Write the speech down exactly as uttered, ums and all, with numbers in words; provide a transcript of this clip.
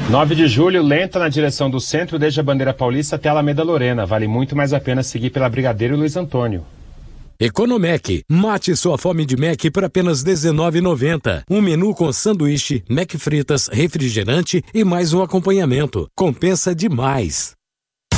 nove de julho, lenta na direção do centro, desde a Bandeira Paulista até a Alameda Lorena. Vale muito mais a pena seguir pela Brigadeiro Luiz Antônio. Economec, mate sua fome de Mac por apenas dezenove reais e noventa centavos. Um menu com sanduíche, Mac fritas, refrigerante e mais um acompanhamento. Compensa demais.